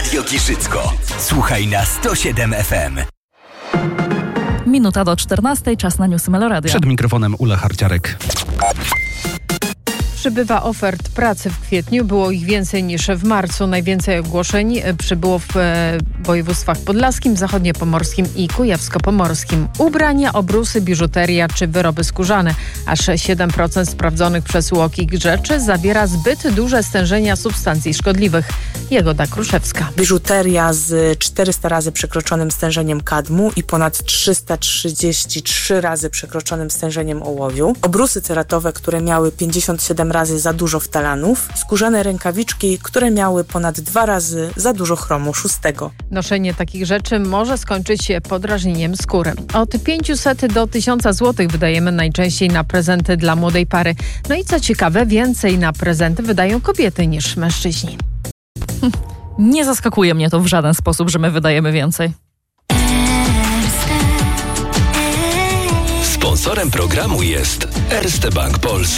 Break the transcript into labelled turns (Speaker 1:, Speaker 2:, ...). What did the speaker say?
Speaker 1: Radio Giżycko. Słuchaj na 107 FM.
Speaker 2: Minuta do 14, czas na newsy Meloradia.
Speaker 3: Przed mikrofonem Ula Harciarek.
Speaker 4: Przybywa ofert pracy w kwietniu. Było ich więcej niż w marcu. Najwięcej ogłoszeń przybyło w województwach podlaskim, zachodniopomorskim i kujawsko-pomorskim. Ubrania, obrusy, biżuteria czy wyroby skórzane. Aż 7% sprawdzonych przez UOKiK rzeczy zawiera zbyt duże stężenia substancji szkodliwych. Jagoda Kruszewska.
Speaker 5: Biżuteria z 400 razy przekroczonym stężeniem kadmu i ponad 333 razy przekroczonym stężeniem ołowiu. Obrusy ceratowe, które miały 57 razy za dużo ftalanów. Skórzane rękawiczki, które miały ponad 2 razy za dużo chromu 6.
Speaker 4: Noszenie takich rzeczy może skończyć się podrażnieniem skóry. Od 500 do 1000 zł wydajemy najczęściej na prezenty dla młodej pary. No i co ciekawe, więcej na prezenty wydają kobiety niż mężczyźni.
Speaker 2: Nie zaskakuje mnie to w żaden sposób, że my wydajemy więcej.
Speaker 1: Sponsorem programu jest Erste Bank Polska.